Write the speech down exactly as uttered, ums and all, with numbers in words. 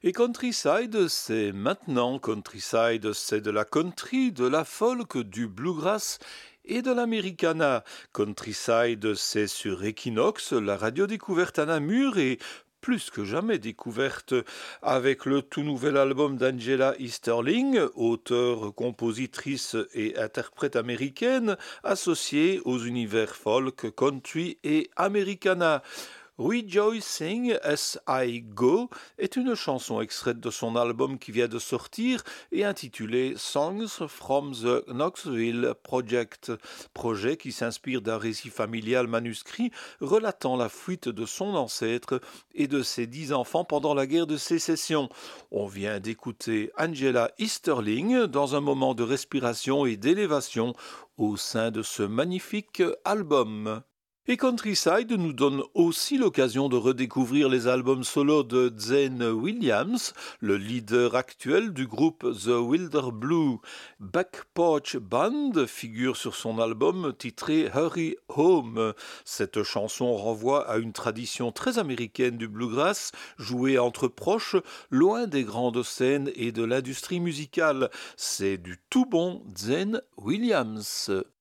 Et Countryside, c'est maintenant. Countryside, c'est de la country, de la folk, du bluegrass et de l'americana. Countryside, c'est sur Equinox, la radio découverte à Namur et plus que jamais découverte avec le tout nouvel album d'Angela Easterling, auteure, compositrice et interprète américaine, associée aux univers folk, country et americana. Rejoicing as I Go est une chanson extraite de son album qui vient de sortir et intitulée Songs from the Knoxville Project, projet qui s'inspire d'un récit familial manuscrit relatant la fuite de son ancêtre et de ses dix enfants pendant la guerre de sécession. On vient d'écouter Angela Easterling dans un moment de respiration et d'élévation au sein de ce magnifique album. Et Countryside nous donne aussi l'occasion de redécouvrir les albums solo de Zane Williams, le leader actuel du groupe The Wilder Blue. Back Porch Band figure sur son album titré Hurry Home. Cette chanson renvoie à une tradition très américaine du bluegrass, jouée entre proches, loin des grandes scènes et de l'industrie musicale. C'est du tout bon Zane Williams.